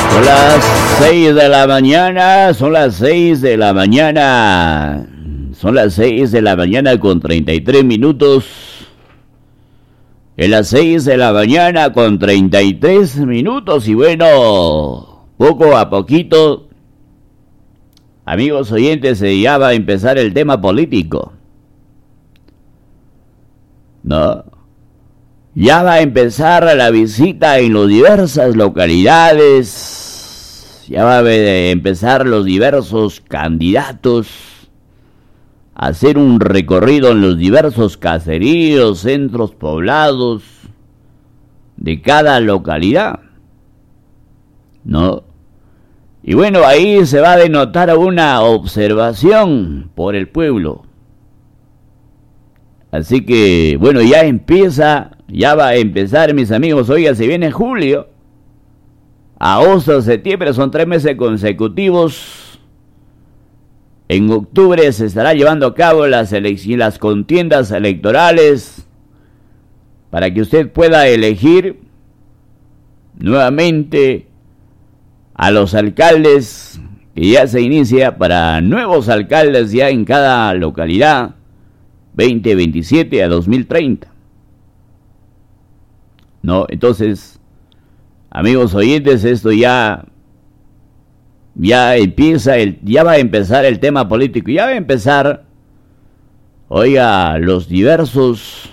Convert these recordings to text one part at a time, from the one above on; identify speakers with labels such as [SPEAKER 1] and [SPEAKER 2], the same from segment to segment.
[SPEAKER 1] Son las 6 de la mañana, son las 6 de la mañana. Son las 6 de la mañana con 33 minutos. En las 6 de la mañana con 33 minutos. Y bueno, poco a poquito, amigos oyentes, ya va a empezar el tema político. ¿No? Ya va a empezar la visita en las diversas localidades. Ya va a empezar los diversos candidatos a hacer un recorrido en los diversos caseríos, centros poblados de cada localidad, ¿no? Y bueno, ahí se va a denotar una observación por el pueblo. Así que, bueno, ya va a empezar, mis amigos. Oiga, se viene julio, agosto, septiembre, son 3 meses consecutivos. En octubre se estará llevando a cabo las contiendas electorales para que usted pueda elegir nuevamente a los alcaldes, que ya se inicia para nuevos alcaldes ya en cada localidad, 2027 a 2030. ¿No? Entonces, amigos oyentes, esto ya va a empezar el tema político, ya va a empezar, oiga, las diversas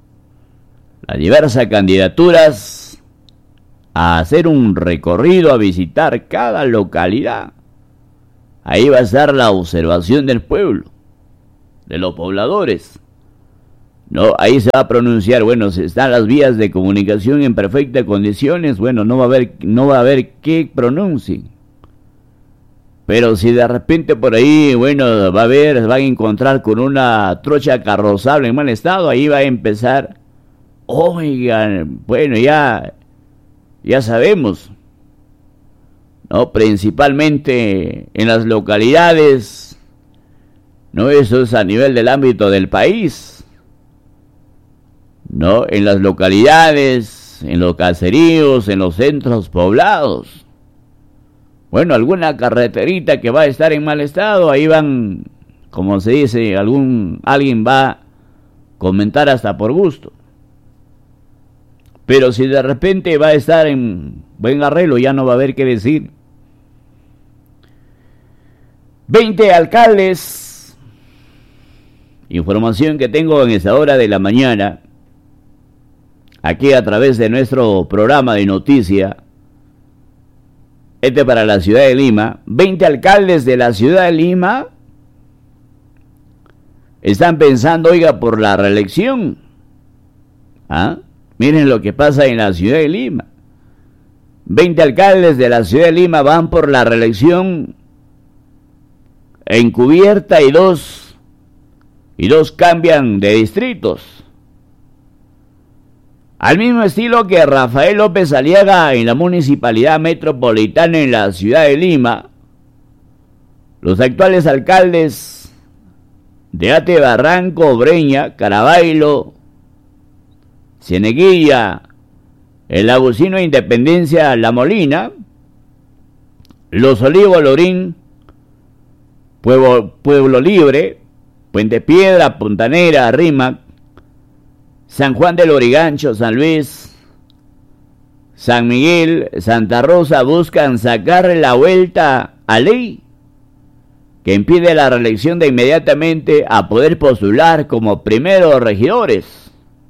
[SPEAKER 1] candidaturas a hacer un recorrido, a visitar cada localidad. Ahí va a estar la observación del pueblo, de los pobladores. No, ahí se va a pronunciar, bueno, si están las vías de comunicación en perfectas condiciones, bueno, no va a haber que pronuncien. Pero si de repente por ahí, bueno, van a encontrar con una trocha carrozable en mal estado, ahí va a empezar, oigan, bueno, ya sabemos, ¿no? Principalmente en las localidades, ¿no? Eso es a nivel del ámbito del país, ¿no? En las localidades, en los caseríos, en los centros poblados. Bueno, alguna carreterita que va a estar en mal estado, ahí van, como se dice, alguien va a comentar hasta por gusto. Pero si de repente va a estar en buen arreglo, ya no va a haber qué decir. 20 alcaldes. Información que tengo en esta hora de la mañana, aquí a través de nuestro programa de noticia, para la ciudad de Lima. 20 alcaldes de la ciudad de Lima están pensando, oiga, por la reelección. Miren lo que pasa en la ciudad de Lima. 20 alcaldes de la ciudad de Lima van por la reelección encubierta y dos cambian de distritos. Al mismo estilo que Rafael López Aliaga en la Municipalidad Metropolitana en la ciudad de Lima, los actuales alcaldes de Ate Barranco, Breña, Caraballo, Cieneguilla, el Abucino Independencia, La Molina, Los Olivos, Lorín, Pueblo Libre, Puente Piedra, Puntanera, Rímac, San Juan del Lurigancho, San Luis, San Miguel, Santa Rosa buscan sacarle la vuelta a ley que impide la reelección de inmediatamente a poder postular como primeros regidores.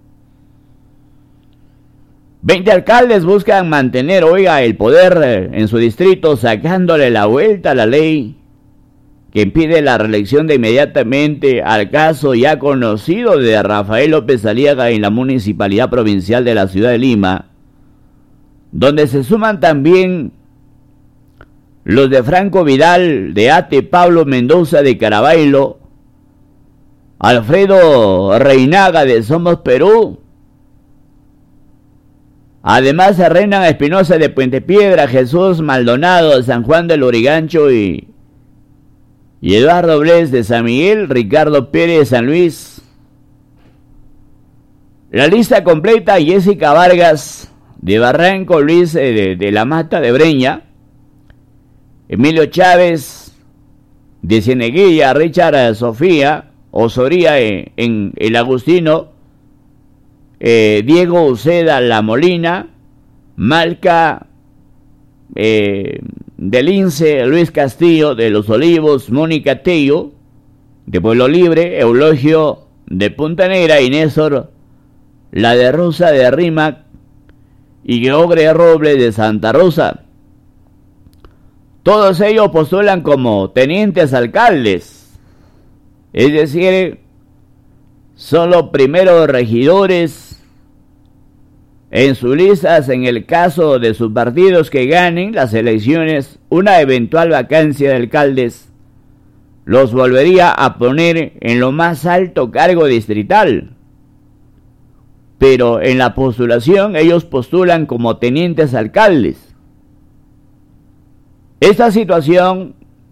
[SPEAKER 1] 20 alcaldes buscan mantener, oiga, el poder en su distrito, sacándole la vuelta a la ley que impide la reelección de inmediatamente al caso ya conocido de Rafael López Aliaga en la Municipalidad Provincial de la ciudad de Lima, donde se suman también los de Franco Vidal de Ate, Pablo Mendoza de Caraballo, Alfredo Reinaga de Somos Perú, además Renan Espinosa de Puente Piedra, Jesús Maldonado de San Juan del Lurigancho y Eduardo Bles de San Miguel, Ricardo Pérez de San Luis. La lista completa: Jessica Vargas de Barranco, Luis de la Mata de Breña, Emilio Chávez de Cieneguilla, Richard Sofía Osoría en el Agustino, Diego Uceda La Molina, Malca del Lince, Luis Castillo de Los Olivos, Mónica Tello de Pueblo Libre, Eulogio de Punta Negra y Néstor La de Rosa de Rímac y Geogre Robles de Santa Rosa. Todos ellos postulan como tenientes alcaldes, es decir, son los primeros regidores en sus listas en el caso de sus partidos que ganen las elecciones. Una eventual vacancia de alcaldes los volvería a poner en lo más alto cargo distrital, pero en la postulación ellos postulan como tenientes alcaldes. Esta situación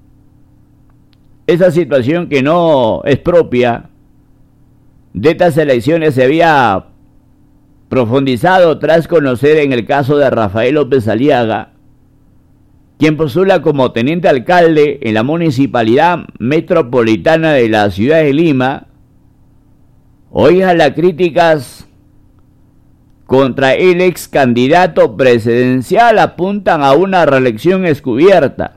[SPEAKER 1] que no es propia de estas elecciones se había profundizado tras conocer en el caso de Rafael López Aliaga, quien postula como teniente alcalde en la municipalidad metropolitana de la ciudad de Lima. Oiga, las críticas contra el ex candidato presidencial apuntan a una reelección encubierta.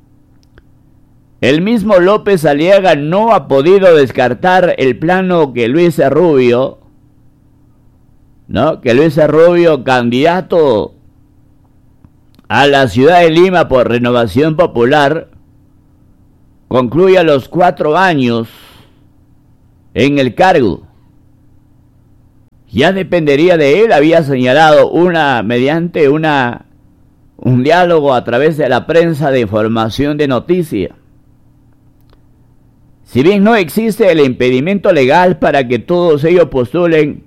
[SPEAKER 1] El mismo López Aliaga no ha podido descartar el plano que Luis Rubio, candidato a la ciudad de Lima por Renovación Popular, concluya los 4 años en el cargo. Ya dependería de él, había señalado mediante un diálogo a través de la prensa de información de noticia. Si bien no existe el impedimento legal para que todos ellos postulen,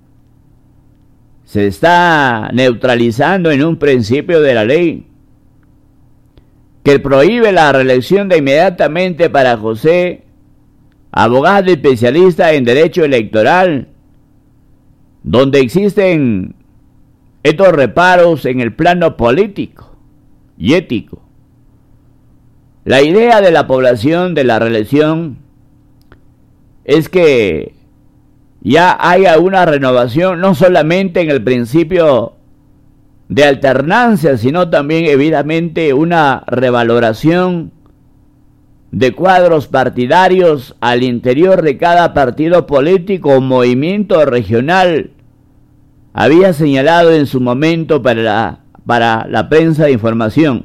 [SPEAKER 1] se está neutralizando en un principio de la ley que prohíbe la reelección de inmediatamente para José, abogado especialista en derecho electoral, donde existen estos reparos en el plano político y ético. La idea de la población de la reelección es que ya haya una renovación, no solamente en el principio de alternancia, sino también evidentemente una revaloración de cuadros partidarios al interior de cada partido político o movimiento regional. Había señalado en su momento para la prensa de información.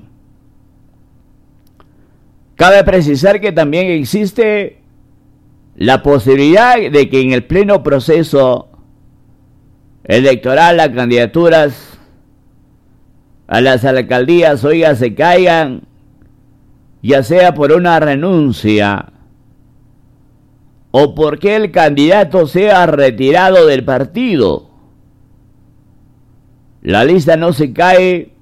[SPEAKER 1] Cabe precisar que también existe la posibilidad de que en el pleno proceso electoral las candidaturas a las alcaldías, se caigan, ya sea por una renuncia o porque el candidato sea retirado del partido. La lista no se cae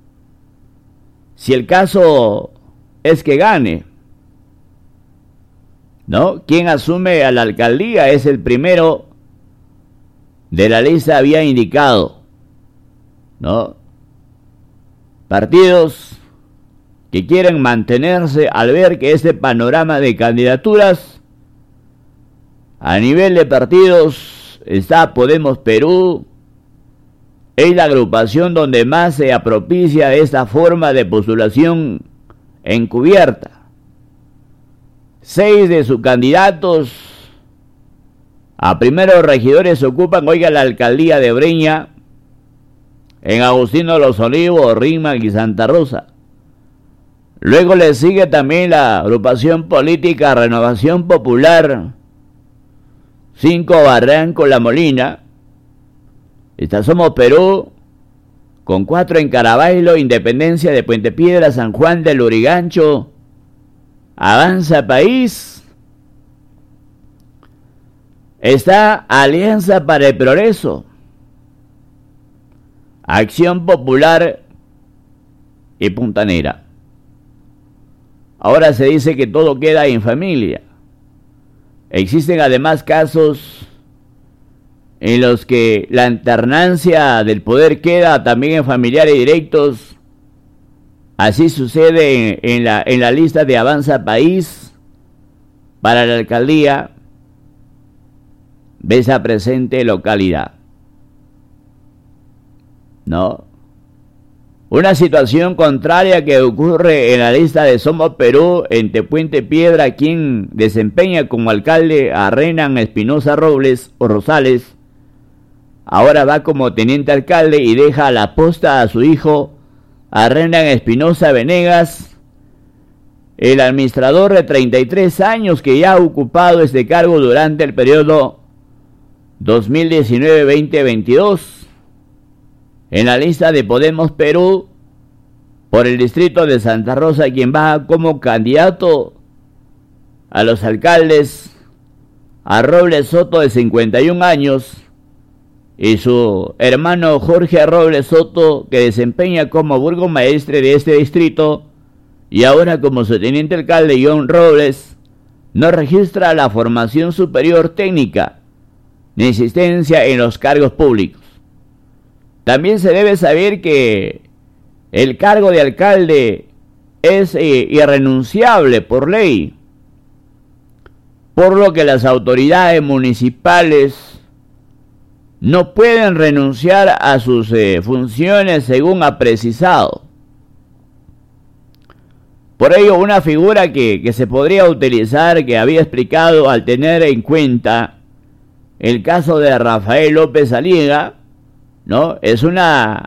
[SPEAKER 1] si el caso es que gane, ¿no? Quien asume a la alcaldía es el primero de la lista, había indicado, ¿no? Partidos que quieren mantenerse al ver que este panorama de candidaturas a nivel de partidos está Podemos Perú. Es la agrupación donde más se propicia esta forma de postulación encubierta. 6 de sus candidatos a primeros regidores ocupan, la alcaldía de Breña, en Agustino de los Olivos, Rímac y Santa Rosa. Luego le sigue también la agrupación política Renovación Popular, 5 Barranco La Molina. Somos Perú, con 4 en Caraballo, Independencia de Puente Piedra, San Juan del Lurigancho, Avanza País. Está Alianza para el Progreso, Acción Popular y Punta Negra. Ahora se dice que todo queda en familia. Existen además casos en los que la alternancia del poder queda también en familiares directos Así sucede en la lista de Avanza País para la alcaldía de esa presente localidad. ¿No? Una situación contraria que ocurre en la lista de Somos Perú en Tepuente Piedra, quien desempeña como alcalde a Renan Espinosa Robles o Rosales. Ahora va como teniente alcalde y deja a la posta a su hijo, a Renan Espinosa Venegas, el administrador de 33 años que ya ha ocupado este cargo durante el periodo 2019-2022. En la lista de Podemos Perú, por el distrito de Santa Rosa, quien va como candidato a los alcaldes, a Robles Soto, de 51 años, y su hermano Jorge Robles Soto, que desempeña como burgomaestre de este distrito, y ahora como su teniente alcalde John Robles, no registra la formación superior técnica ni existencia en los cargos públicos. También se debe saber que el cargo de alcalde es irrenunciable por ley, por lo que las autoridades municipales no pueden renunciar a sus funciones según ha precisado. Por ello, una figura que se podría utilizar, que había explicado al tener en cuenta el caso de Rafael López Aliaga, ¿no? Es una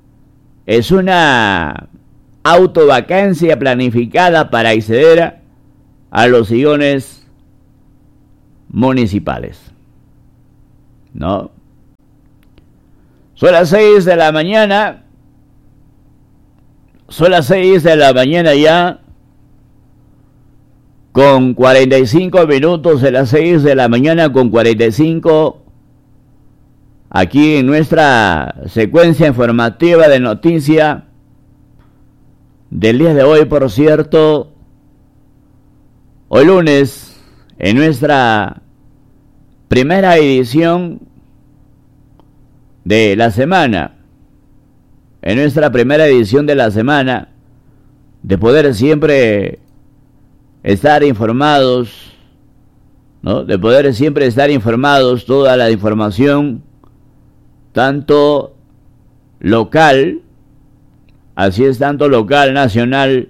[SPEAKER 1] autovacancia planificada para acceder a los sillones municipales, ¿no? Son las 6 de la mañana. Son las 6 de la mañana ya, con 45 minutos, de las 6 de la mañana con 45. Aquí en nuestra secuencia informativa de noticia del día de hoy, por cierto, hoy lunes, en nuestra primera edición de la semana, de poder siempre estar informados, ¿no? De poder siempre estar informados, toda la información, tanto local, así es, tanto local, nacional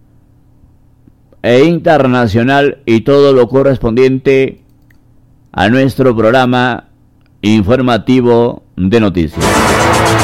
[SPEAKER 1] e internacional, y todo lo correspondiente a nuestro programa informativo de noticias.